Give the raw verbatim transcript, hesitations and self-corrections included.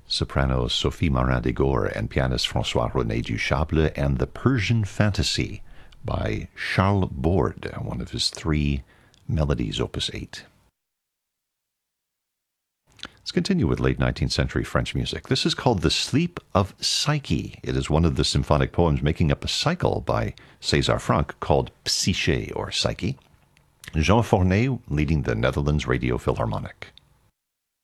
soprano Sophie Marin-Degor and pianist François-René Duchable, and The Persian Fantasy by Charles Borde, one of his three melodies, opus eight. Let's continue with late nineteenth century French music. This is called The Sleep of Psyche. It is one of the symphonic poems making up a cycle by César Franck called Psyché, or Psyche. Jean Fornet leading the Netherlands Radio Philharmonic.